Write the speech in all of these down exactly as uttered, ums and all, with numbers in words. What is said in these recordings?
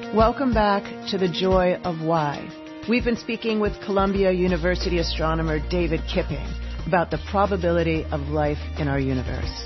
Welcome back to The Joy of Why. We've been speaking with Columbia University astronomer David Kipping about the probability of life in our universe.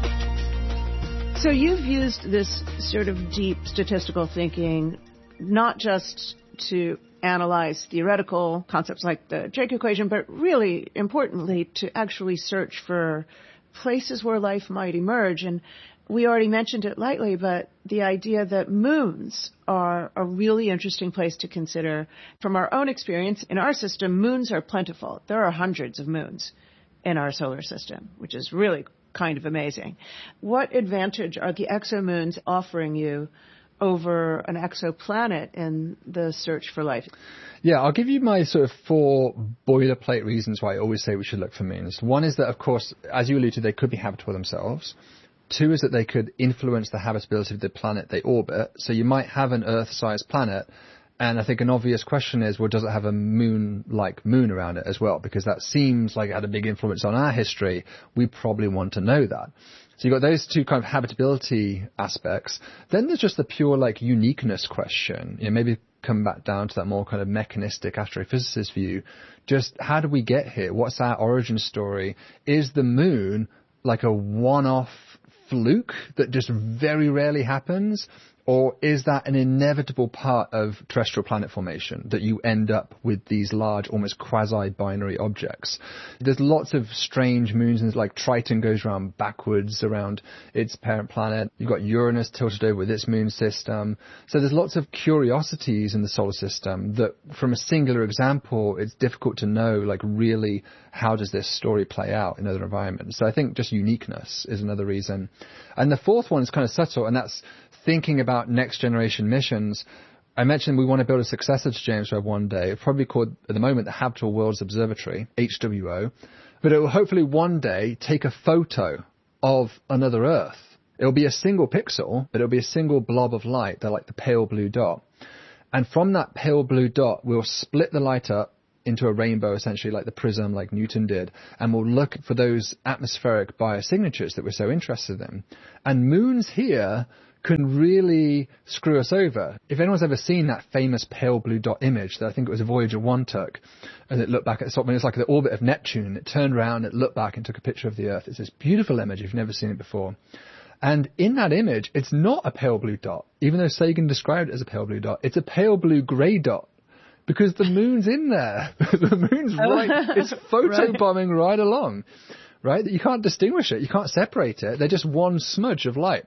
So you've used this sort of deep statistical thinking not just to analyze theoretical concepts like the Drake equation, but really importantly to actually search for places where life might emerge. And we already mentioned it lightly, but the idea that moons are a really interesting place to consider. From our own experience, in our system, moons are plentiful. There are hundreds of moons in our solar system, which is really kind of amazing. What advantage are the exomoons offering you over an exoplanet in the search for life? Yeah, I'll give you my sort of four boilerplate reasons why I always say we should look for moons. One is that, of course, as you alluded to, they could be habitable themselves. Two is that they could influence the habitability of the planet they orbit. So you might have an Earth-sized planet, and I think an obvious question is, well, does it have a moon-like moon around it as well? Because that seems like it had a big influence on our history. We probably want to know that. So you've got those two kind of habitability aspects. Then there's just the pure, like, uniqueness question. You know, maybe come back down to that more kind of mechanistic astrophysicist view. Just how did we get here? What's our origin story? Is the moon like a one-off fluke that just very rarely happens? Or is that an inevitable part of terrestrial planet formation, that you end up with these large, almost quasi-binary objects? There's lots of strange moons, and like Triton goes around backwards around its parent planet. You've got Uranus tilted over with its moon system. So there's lots of curiosities in the solar system that, from a singular example, it's difficult to know, like, really, how does this story play out in other environments? So I think just uniqueness is another reason. And the fourth one is kind of subtle, and that's thinking about next generation missions. I mentioned we want to build a successor to James Webb one day, probably called at the moment the Habitable Worlds Observatory, H W O, but it will hopefully one day take a photo of another Earth. It'll be a single pixel, but it'll be a single blob of light. They're like the pale blue dot. And from that pale blue dot, we'll split the light up into a rainbow, essentially like the prism, like Newton did, and we'll look for those atmospheric biosignatures that we're so interested in. And moons here can really screw us over. If anyone's ever seen that famous pale blue dot image that I think it was Voyager one took, and it looked back at something, it's like the orbit of Neptune, it turned around, it looked back and took a picture of the Earth. It's this beautiful image if you've never seen it before. And in that image, it's not a pale blue dot, even though Sagan described it as a pale blue dot. It's a pale blue grey dot, because the moon's in there. The moon's right, it's photobombing right. right along, right? You can't distinguish it, you can't separate it. They're just one smudge of light.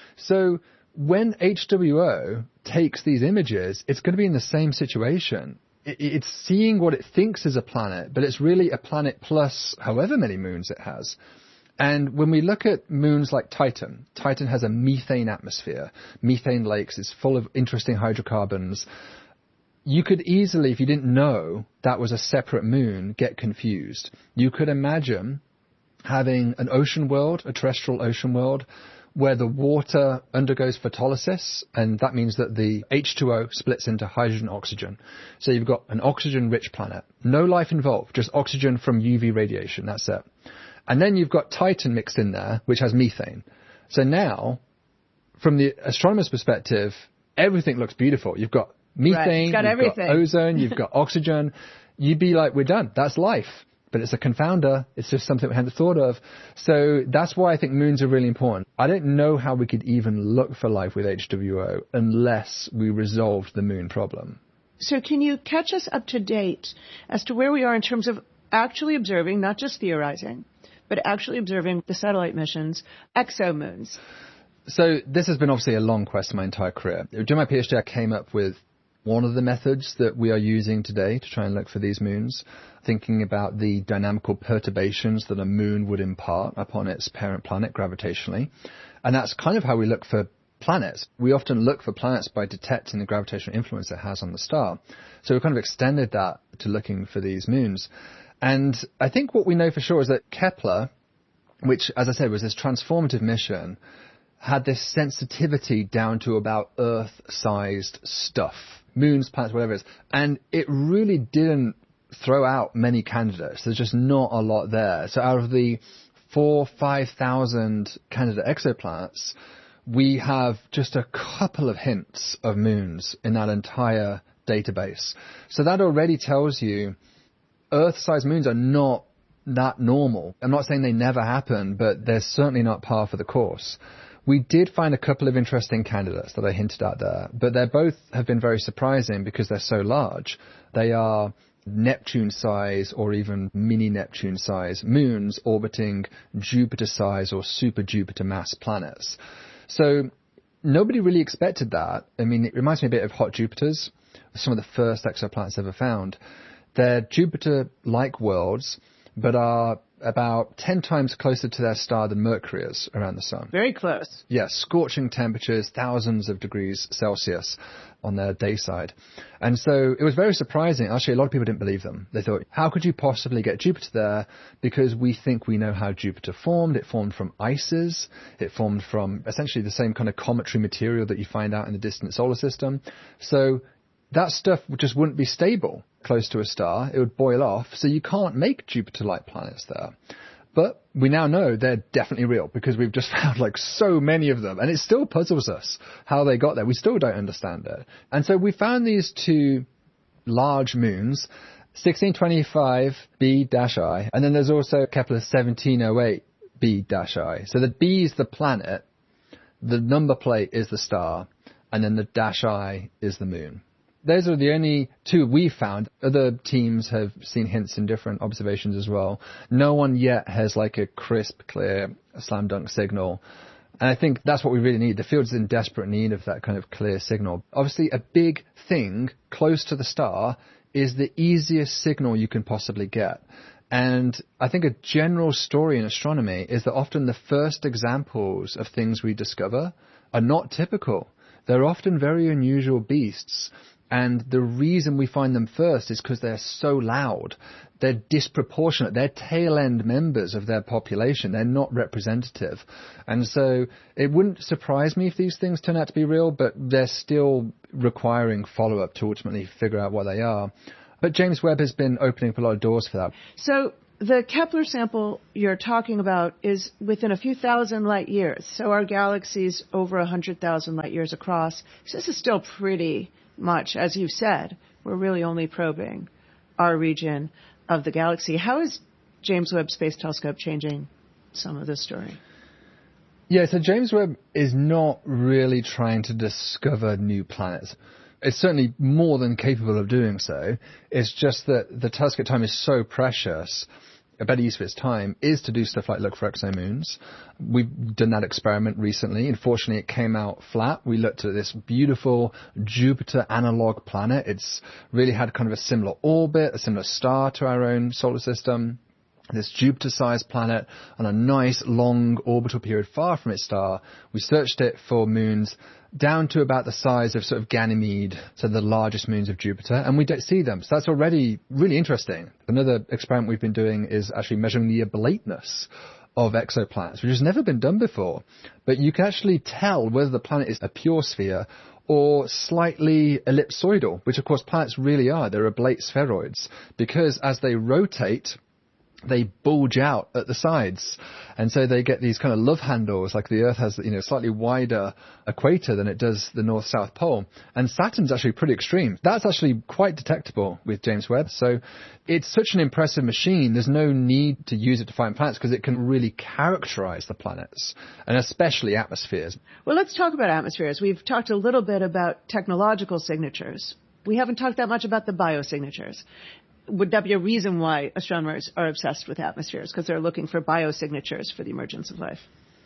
So when H W O takes these images, it's going to be in the same situation. It's seeing what it thinks is a planet, but it's really a planet plus however many moons it has. And when we look at moons like Titan, Titan has a methane atmosphere. Methane lakes, it's full of interesting hydrocarbons. You could easily, if you didn't know that was a separate moon, get confused. You could imagine having an ocean world, a terrestrial ocean world, where the water undergoes photolysis, and that means that the H two O splits into hydrogen and oxygen. So you've got an oxygen-rich planet. No life involved, just oxygen from U V radiation, that's it. And then you've got Titan mixed in there, which has methane. So now, from the astronomer's perspective, everything looks beautiful. You've got methane, right, got you've everything. got ozone, you've got oxygen. You'd be like, we're done, that's life. But it's a confounder. It's just something we hadn't thought of. So that's why I think moons are really important. I don't know how we could even look for life with H W O unless we resolved the moon problem. So can you catch us up to date as to where we are in terms of actually observing, not just theorizing, but actually observing the satellite missions, exomoons? So this has been obviously a long quest my entire career. During my PhD, I came up with one of the methods that we are using today to try and look for these moons, thinking about the dynamical perturbations that a moon would impart upon its parent planet gravitationally. And that's kind of how we look for planets. We often look for planets by detecting the gravitational influence it has on the star. So we've kind of extended that to looking for these moons. And I think what we know for sure is that Kepler, which, as I said, was this transformative mission, had this sensitivity down to about Earth-sized stuff. Moons, planets, whatever it is. And it really didn't throw out many candidates. There's just not a lot there. So out of the four, five thousand candidate exoplanets, we have just a couple of hints of moons in that entire database. So that already tells you Earth-sized moons are not that normal. I'm not saying they never happen, but they're certainly not par for the course. We did find a couple of interesting candidates that I hinted at there, but they both have been very surprising because they're so large. They are Neptune-size or even mini-Neptune-size moons orbiting Jupiter-size or super-Jupiter mass planets. So nobody really expected that. I mean, it reminds me a bit of hot Jupiters, some of the first exoplanets ever found. They're Jupiter-like worlds, but are about ten times closer to their star than Mercury is around the sun. Very close. Yes, scorching temperatures, thousands of degrees Celsius on their day side. And so it was very surprising. Actually, a lot of people didn't believe them. They thought, how could you possibly get Jupiter there? Because we think we know how Jupiter formed. It formed from ices. It formed from essentially the same kind of cometary material that you find out in the distant solar system. So that stuff just wouldn't be stable close to a star. It would boil off, so you can't make Jupiter-like planets there. But we now know they're definitely real because we've just found like so many of them, and it still puzzles us how they got there. We still don't understand it. And so we found these two large moons, sixteen twenty-five b I, and then there's also Kepler seventeen oh eight b I. So the B is the planet, the number plate is the star, and then the dash I is the moon. Those are the only two we found. Other teams have seen hints in different observations as well. No one yet has like a crisp, clear, slam dunk signal. And I think that's what we really need. The field's in desperate need of that kind of clear signal. Obviously, a big thing close to the star is the easiest signal you can possibly get. And I think a general story in astronomy is that often the first examples of things we discover are not typical. They're often very unusual beasts. And the reason we find them first is because they're so loud. They're disproportionate. They're tail-end members of their population. They're not representative. And so it wouldn't surprise me if these things turn out to be real, but they're still requiring follow-up to ultimately figure out what they are. But James Webb has been opening up a lot of doors for that. So the Kepler sample you're talking about is within a few thousand light years. So our galaxy's over one hundred thousand light years across. So this is still pretty much, as you said, we're really only probing our region of the galaxy. How is James Webb Space Telescope changing some of this story? Yeah, so James Webb is not really trying to discover new planets. It's certainly more than capable of doing so. It's just that the telescope time is so precious. A better use of its time is to do stuff like look for exomoons. We've done that experiment recently. Unfortunately, it came out flat. We looked at this beautiful Jupiter analog planet. It's really had kind of a similar orbit, a similar star to our own solar system. This Jupiter-sized planet on a nice long orbital period far from its star. We searched it for moons down to about the size of sort of Ganymede, so the largest moons of Jupiter, and we don't see them. So that's already really interesting. Another experiment we've been doing is actually measuring the oblateness of exoplanets, which has never been done before. But you can actually tell whether the planet is a pure sphere or slightly ellipsoidal, which of course planets really are. They're oblate spheroids, because as they rotate, they bulge out at the sides. And so they get these kind of love handles, like the Earth has, you know, slightly wider equator than it does the North-South Pole. And Saturn's actually pretty extreme. That's actually quite detectable with James Webb. So it's such an impressive machine. There's no need to use it to find planets because it can really characterize the planets, and especially atmospheres. Well, let's talk about atmospheres. We've talked a little bit about technological signatures. We haven't talked that much about the biosignatures. Would that be a reason why astronomers are obsessed with atmospheres? Because they're looking for biosignatures for the emergence of life?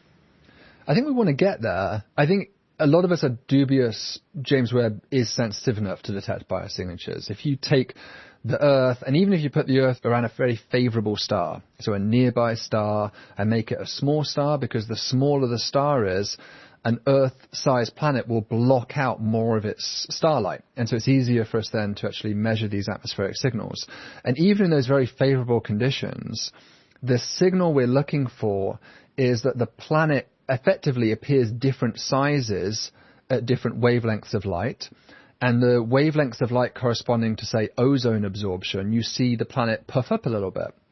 I think we want to get there. I think a lot of us are dubious James Webb is sensitive enough to detect biosignatures. If you take the Earth, and even if you put the Earth around a very favorable star, so a nearby star, and make it a small star, because the smaller the star is, an Earth-sized planet will block out more of its starlight. And so it's easier for us then to actually measure these atmospheric signals. And even in those very favorable conditions, the signal we're looking for is that the planet effectively appears different sizes at different wavelengths of light. And the wavelengths of light corresponding to, say, ozone absorption, you see the planet puff up a little bit.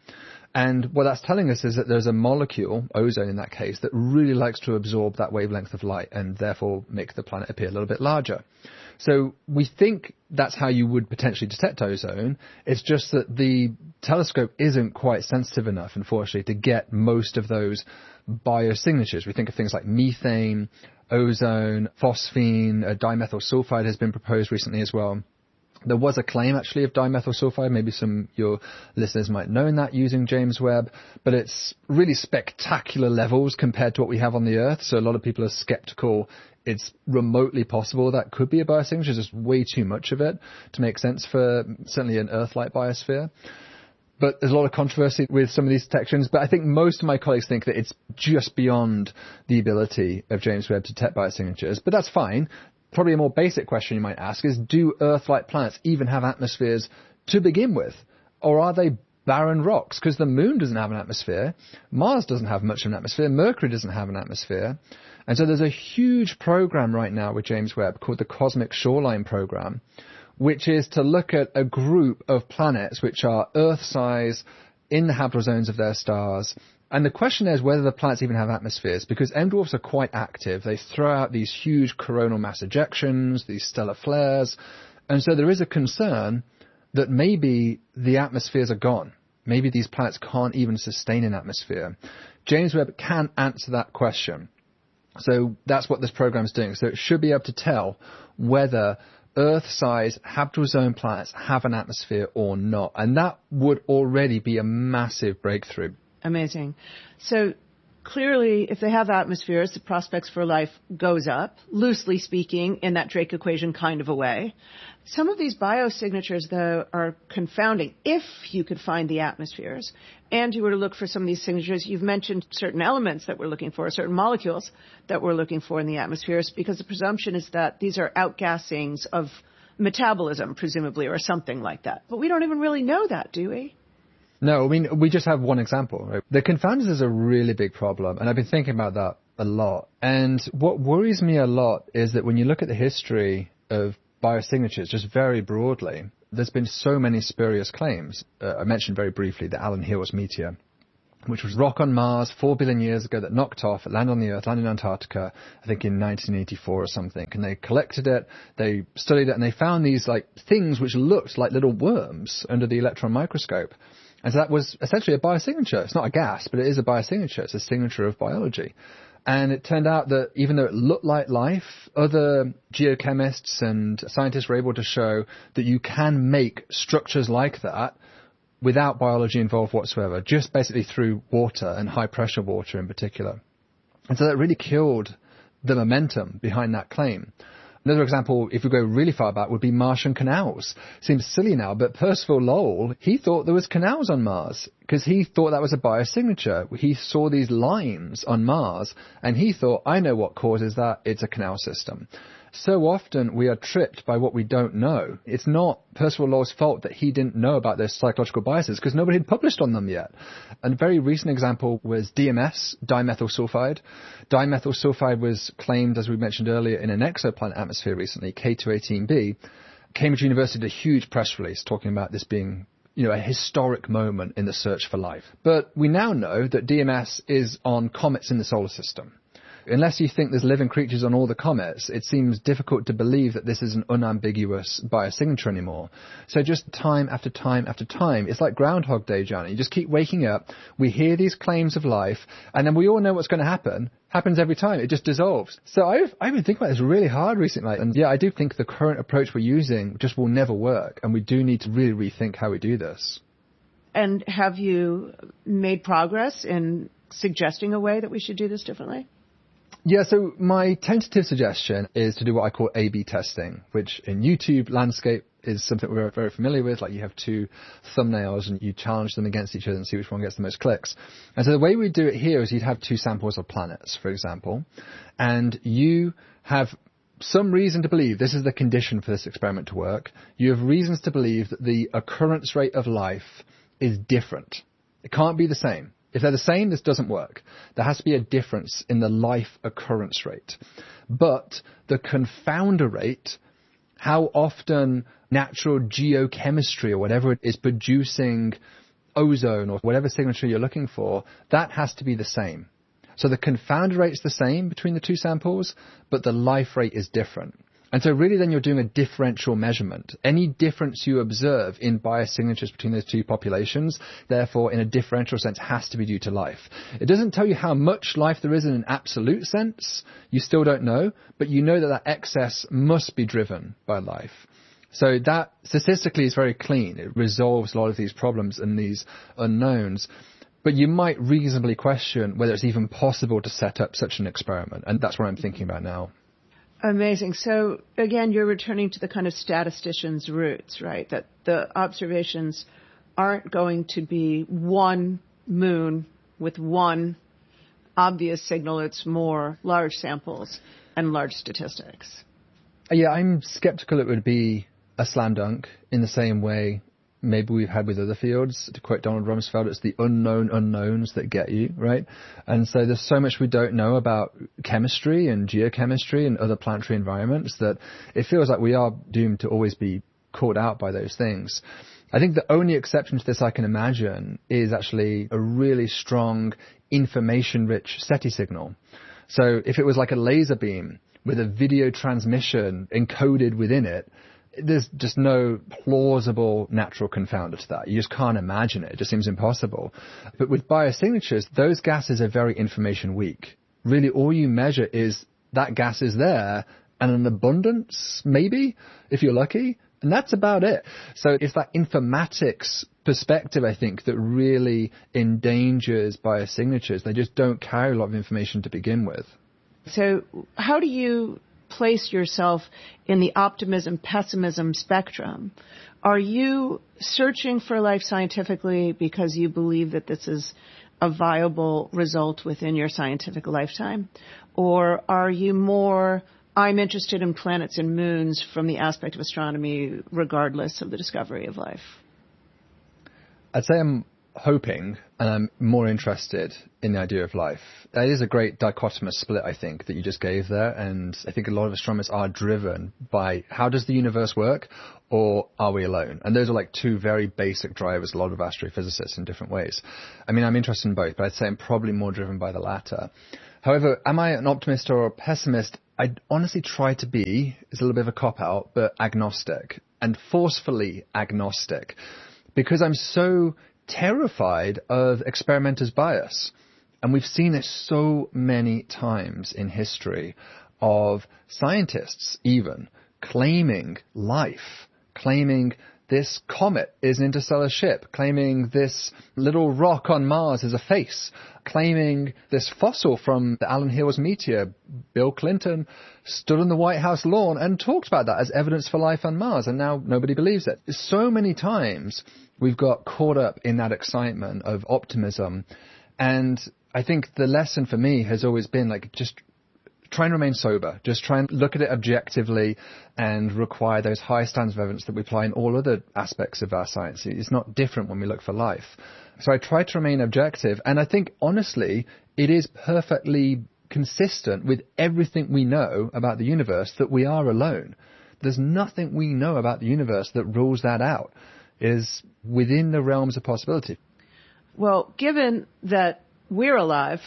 And what that's telling us is that there's a molecule, ozone in that case, that really likes to absorb that wavelength of light and therefore make the planet appear a little bit larger. So we think that's how you would potentially detect ozone. It's just that the telescope isn't quite sensitive enough, unfortunately, to get most of those biosignatures. We think of things like methane, ozone, phosphine, uh, dimethyl sulfide has been proposed recently as well. There was a claim actually of dimethyl sulfide. Maybe some of your listeners might know that using James Webb, but it's really spectacular levels compared to what we have on the Earth. So a lot of people are skeptical it's remotely possible that could be a biosignature. There's just way too much of it to make sense for certainly an Earth-like biosphere. But there's a lot of controversy with some of these detections. But I think most of my colleagues think that it's just beyond the ability of James Webb to detect biosignatures. But that's fine. Probably a more basic question you might ask is, do Earth-like planets even have atmospheres to begin with? Or are they barren rocks? Because the Moon doesn't have an atmosphere. Mars doesn't have much of an atmosphere. Mercury doesn't have an atmosphere. And so there's a huge program right now with James Webb called the Cosmic Shoreline Program, which is to look at a group of planets which are Earth-size in the habitable zones of their stars. And the question is whether the planets even have atmospheres, because M dwarfs are quite active. They throw out these huge coronal mass ejections, these stellar flares. And so there is a concern that maybe the atmospheres are gone. Maybe these planets can't even sustain an atmosphere. James Webb can answer that question. So that's what this program is doing. So it should be able to tell whether Earth-size habitable zone planets have an atmosphere or not. And that would already be a massive breakthrough. Amazing. So clearly, if they have atmospheres, the prospects for life goes up, loosely speaking, in that Drake equation kind of a way. Some of these biosignatures, though, are confounding. If you could find the atmospheres and you were to look for some of these signatures, you've mentioned certain elements that we're looking for, certain molecules that we're looking for in the atmospheres, because the presumption is that these are outgassings of metabolism, presumably, or something like that. But we don't even really know that, do we? No, I mean, we just have one example. Right? The confounders is a really big problem, and I've been thinking about that a lot. And what worries me a lot is that when you look at the history of biosignatures, just very broadly, there's been so many spurious claims. Uh, I mentioned very briefly the Alan Hills meteor, which was rock on Mars four billion years ago that knocked off, it landed on the Earth, landed in Antarctica, I think in nineteen eighty-four or something. And they collected it, they studied it, and they found these like things which looked like little worms under the electron microscope. And so that was essentially a biosignature. It's not a gas, but it is a biosignature. It's a signature of biology. And it turned out that even though it looked like life, other geochemists and scientists were able to show that you can make structures like that without biology involved whatsoever, just basically through water and high pressure water in particular. And so that really killed the momentum behind that claim. Another example, if we go really far back, would be Martian canals. Seems silly now, but Percival Lowell, he thought there was canals on Mars because he thought that was a biosignature. He saw these lines on Mars and he thought, I know what causes that. It's a canal system. So often we are tripped by what we don't know. It's not Percival Lowell's fault that he didn't know about those psychological biases because nobody had published on them yet. A very recent example was D M S, dimethyl sulfide. Dimethyl sulfide was claimed, as we mentioned earlier, in an exoplanet atmosphere recently, K two eighteen b. Cambridge University did a huge press release talking about this being, you know, a historic moment in the search for life. But we now know that D M S is on comets in the solar system. Unless you think there's living creatures on all the comets, it seems difficult to believe that this is an unambiguous biosignature anymore. So just time after time after time, it's like Groundhog Day, Johnny. You just keep waking up, we hear these claims of life, and then we all know what's going to happen. Happens every time. It just dissolves. So I've, I've been thinking about this really hard recently. And yeah, I do think the current approach we're using just will never work. And we do need to really rethink how we do this. And have you made progress in suggesting a way that we should do this differently? Yeah, so my tentative suggestion is to do what I call A B testing, which in YouTube landscape is something we're very familiar with. Like you have two thumbnails and you challenge them against each other and see which one gets the most clicks. And so the way we do it here is you'd have two samples of planets, for example, and you have some reason to believe, this is the condition for this experiment to work, you have reasons to believe that the occurrence rate of life is different. It can't be the same. If they're the same, this doesn't work. There has to be a difference in the life occurrence rate. But the confounder rate, how often natural geochemistry or whatever it is producing ozone or whatever signature you're looking for, that has to be the same. So the confound rate's the same between the two samples, but the life rate is different. And so really then you're doing a differential measurement. Any difference you observe in biosignatures between those two populations, therefore in a differential sense, has to be due to life. It doesn't tell you how much life there is in an absolute sense. You still don't know, but you know that that excess must be driven by life. So that statistically is very clean. It resolves a lot of these problems and these unknowns. But you might reasonably question whether it's even possible to set up such an experiment. And that's what I'm thinking about now. Amazing. So again, you're returning to the kind of statistician's roots, right? That the observations aren't going to be one moon with one obvious signal. It's more large samples and large statistics. Yeah, I'm skeptical it would be a slam dunk in the same way maybe we've had with other fields. To quote Donald Rumsfeld, it's the unknown unknowns that get you, right? And so there's so much we don't know about chemistry and geochemistry and other planetary environments that it feels like we are doomed to always be caught out by those things. I think the only exception to this I can imagine is actually a really strong information-rich SETI signal. So if it was like a laser beam with a video transmission encoded within it, there's just no plausible natural confounder to that. You just can't imagine it. It just seems impossible. But with biosignatures, those gases are very information weak. Really, all you measure is that gas is there and an abundance, maybe, if you're lucky. And that's about it. So it's that informatics perspective, I think, that really endangers biosignatures. They just don't carry a lot of information to begin with. So how do you place yourself in the optimism-pessimism spectrum? Are you searching for life scientifically because you believe that this is a viable result within your scientific lifetime? Or are you more, I'm interested in planets and moons from the aspect of astronomy regardless of the discovery of life? I'd say I'm hoping and I'm more interested in the idea of life. That is a great dichotomous split, I think, that you just gave there. And I think a lot of astronomers are driven by how does the universe work or are we alone? And those are like two very basic drivers, a lot of astrophysicists in different ways. I mean, I'm interested in both, but I'd say I'm probably more driven by the latter. However, am I an optimist or a pessimist? I'd honestly try to be, it's a little bit of a cop-out, but agnostic and forcefully agnostic because I'm so terrified of experimenter's bias. And we've seen it so many times in history of scientists even claiming life, claiming this comet is an interstellar ship, claiming this little rock on Mars is a face, claiming this fossil from the Allen Hills meteor. Bill Clinton stood on the White House lawn and talked about that as evidence for life on Mars, and now nobody believes it. So many times we've got caught up in that excitement of optimism, and I think the lesson for me has always been like just try and remain sober. Just try and look at it objectively and require those high standards of evidence that we apply in all other aspects of our science. It's not different when we look for life. So I try to remain objective. And I think, honestly, it is perfectly consistent with everything we know about the universe that we are alone. There's nothing we know about the universe that rules that out. It is within the realms of possibility. Well, given that we're alive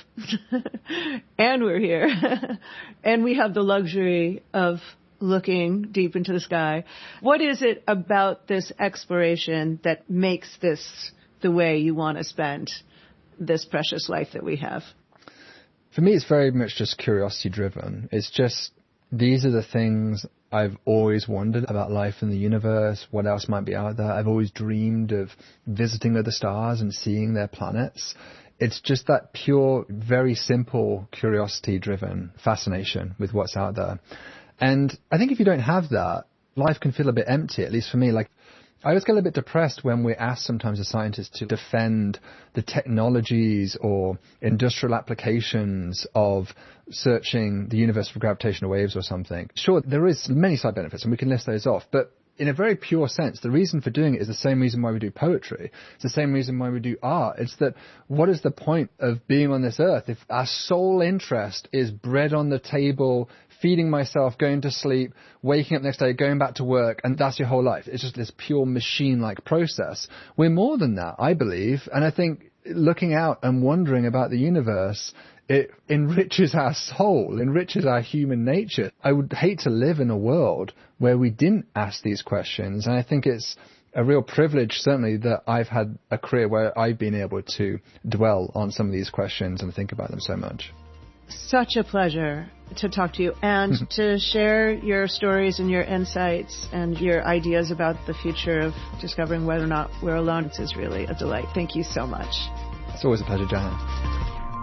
and we're here and we have the luxury of looking deep into the sky, what is it about this exploration that makes this the way you want to spend this precious life that we have? For me, it's very much just curiosity driven. It's just, these are the things I've always wondered about life in the universe, what else might be out there. I've always dreamed of visiting other stars and seeing their planets. It's just that pure, very simple, curiosity-driven fascination with what's out there. And I think if you don't have that, life can feel a bit empty, at least for me. Like, I always get a bit depressed when we're asked sometimes as scientists to defend the technologies or industrial applications of searching the universe for gravitational waves or something. Sure, there is many side benefits, and we can list those off, but in a very pure sense, the reason for doing it is the same reason why we do poetry. It's the same reason why we do art. It's that what is the point of being on this earth if our sole interest is bread on the table, feeding myself, going to sleep, waking up next day, going back to work, and that's your whole life? It's just this pure machine-like process. We're more than that, I believe, and I think looking out and wondering about the universe, it enriches our soul, enriches our human nature. I would hate to live in a world where we didn't ask these questions. And I think it's a real privilege, certainly, that I've had a career where I've been able to dwell on some of these questions and think about them so much. Such a pleasure to talk to you and to share your stories and your insights and your ideas about the future of discovering whether or not we're alone. It's really a delight. Thank you so much. It's always a pleasure, Jana.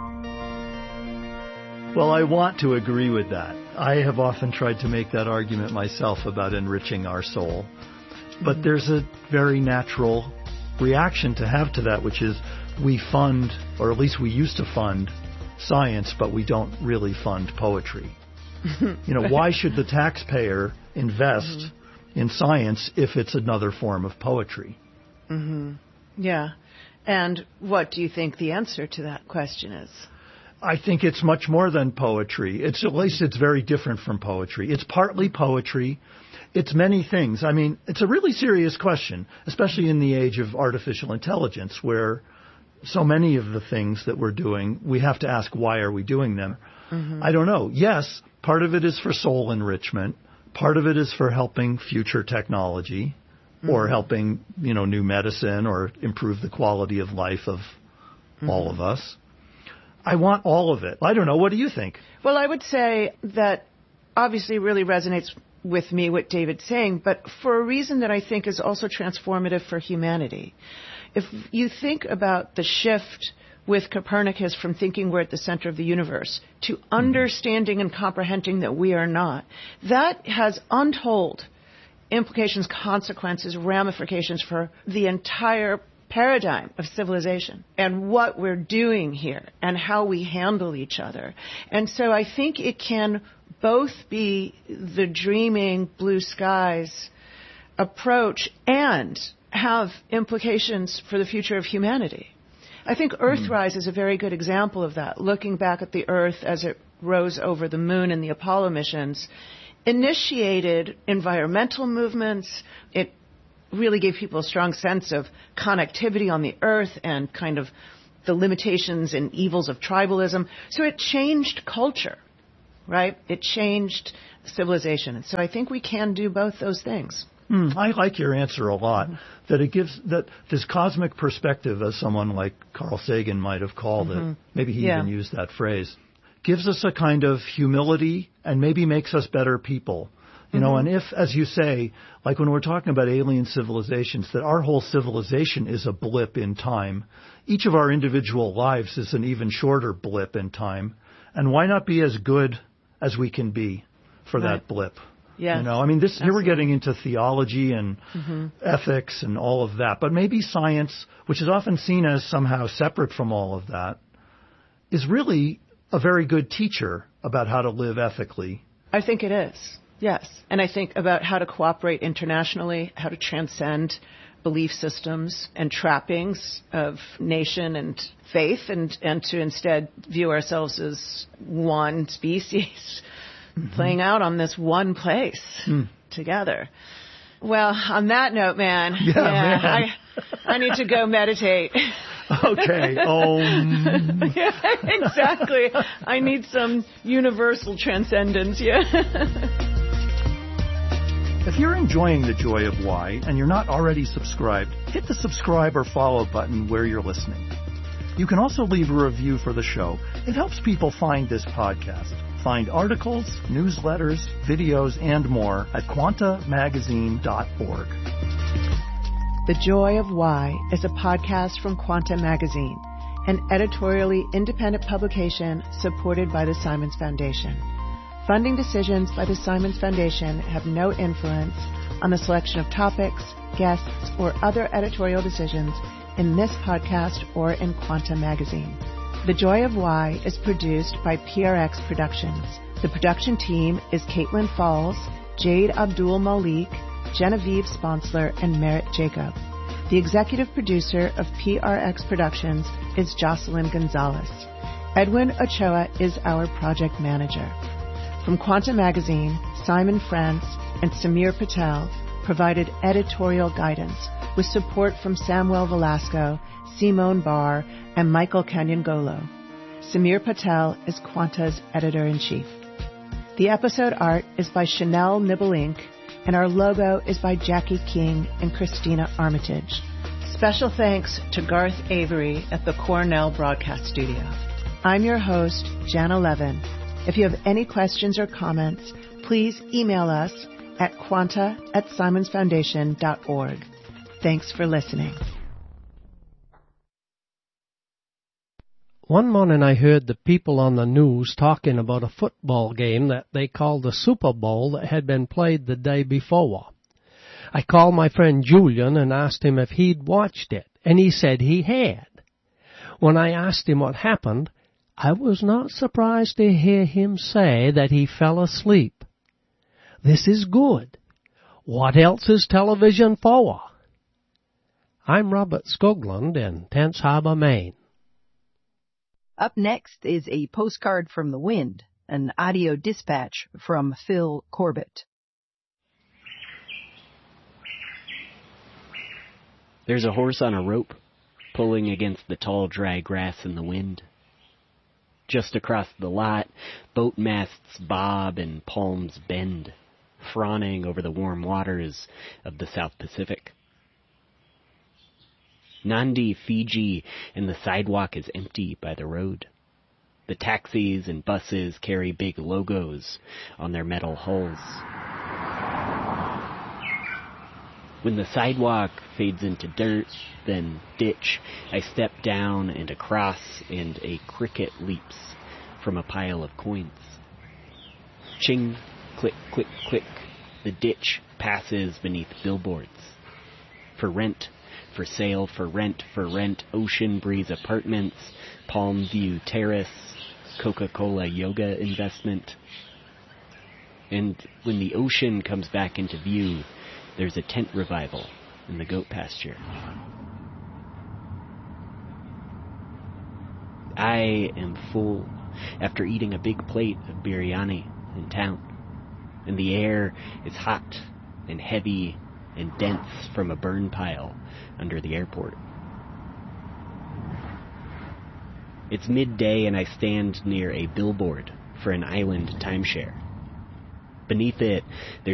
Well, I want to agree with that. I have often tried to make that argument myself about enriching our soul. But mm-hmm. there's a very natural reaction to have to that, which is we fund, or at least we used to fund, science, but we don't really fund poetry. You know, why should the taxpayer invest mm-hmm. in science if it's another form of poetry? Mm-hmm. Yeah. And what do you think the answer to that question is? I think it's much more than poetry. It's at least it's very different from poetry. It's partly poetry. It's many things. I mean, it's a really serious question, especially in the age of artificial intelligence, where so many of the things that we're doing, we have to ask, why are we doing them? Mm-hmm. I don't know. Yes, part of it is for soul enrichment. Part of it is for helping future technology mm-hmm. or helping, you know, new medicine or improve the quality of life of mm-hmm. all of us. I want all of it. I don't know. What do you think? Well, I would say that obviously really resonates with me what David's saying, but for a reason that I think is also transformative for humanity. If you think about the shift with Copernicus from thinking we're at the center of the universe to understanding and comprehending that we are not, that has untold implications, consequences, ramifications for the entire paradigm of civilization and what we're doing here and how we handle each other. And so I think it can both be the dreaming blue skies approach and have implications for the future of humanity. I think Earthrise mm. is a very good example of that. Looking back at the Earth as it rose over the moon in the Apollo missions, initiated environmental movements. It really gave people a strong sense of connectivity on the earth and kind of the limitations and evils of tribalism. So it changed culture, right? It changed civilization. And so I think we can do both those things. Mm, I like your answer a lot, mm-hmm. that it gives that this cosmic perspective, as someone like Carl Sagan might have called mm-hmm. it, maybe he yeah. even used that phrase, gives us a kind of humility and maybe makes us better people. You know, mm-hmm. and if, as you say, like when we're talking about alien civilizations, that our whole civilization is a blip in time, each of our individual lives is an even shorter blip in time. And why not be as good as we can be for right. that blip? Yes. You know, I mean, this Absolutely. Here we're getting into theology and mm-hmm. ethics and all of that. But maybe science, which is often seen as somehow separate from all of that, is really a very good teacher about how to live ethically. I think it is. Yes. And I think about how to cooperate internationally, how to transcend belief systems and trappings of nation and faith, and, and to instead view ourselves as one species mm-hmm. playing out on this one place mm. together. Well, on that note, man, yeah, yeah man. I, I need to go meditate. Okay. Um. Yeah, exactly. I need some universal transcendence. Yeah. If you're enjoying The Joy of Why and you're not already subscribed, hit the subscribe or follow button where you're listening. You can also leave a review for the show. It helps people find this podcast. Find articles, newsletters, videos, and more at quanta magazine dot org. The Joy of Why is a podcast from Quanta Magazine, an editorially independent publication supported by the Simons Foundation. Funding decisions by the Simons Foundation have no influence on the selection of topics, guests, or other editorial decisions in this podcast or in Quanta Magazine. The Joy of Why is produced by P R X Productions. The production team is Caitlin Falls, Jade Abdul Malik, Genevieve Sponsler and Merritt Jacob. The executive producer of P R X Productions is Jocelyn Gonzalez. Edwin Ochoa is our project manager. From Quanta Magazine, Simon France and Samir Patel provided editorial guidance with support from Samuel Velasco, Simone Barr, and Michael Canyangolo. Samir Patel is Quanta's editor-in-chief. The episode art is by Chanel Nibble Incorporated, and our logo is by Jackie King and Christina Armitage. Special thanks to Garth Avery at the Cornell Broadcast Studio. I'm your host, Jana Levin. If you have any questions or comments, please email us at quanta at simonsfoundation dot org. Thanks for listening. One morning I heard the people on the news talking about a football game that they called the Super Bowl that had been played the day before. I called my friend Julian and asked him if he'd watched it, and he said he had. When I asked him what happened, I was not surprised to hear him say that he fell asleep. This is good. What else is television for? I'm Robert Skoglund in Tense Harbor, Maine. Up next is a postcard from the wind, an audio dispatch from Phil Corbett. There's a horse on a rope, pulling against the tall, dry grass in the wind. Just across the lot, boat masts bob and palms bend, fawning over the warm waters of the South Pacific. Nandi, Fiji, and the sidewalk is empty by the road. The taxis and buses carry big logos on their metal hulls. When the sidewalk fades into dirt, then ditch, I step down and across, and a cricket leaps from a pile of coins. Ching, click, click, click, the ditch passes beneath billboards. For rent, for sale, for rent, for rent, Ocean Breeze Apartments, Palm View Terrace, Coca-Cola Yoga Investment. And when the ocean comes back into view, there's a tent revival in the goat pasture. I am full after eating a big plate of biryani in town, and the air is hot and heavy and dense from a burn pile under the airport. It's midday and I stand near a billboard for an island timeshare. Beneath it, there's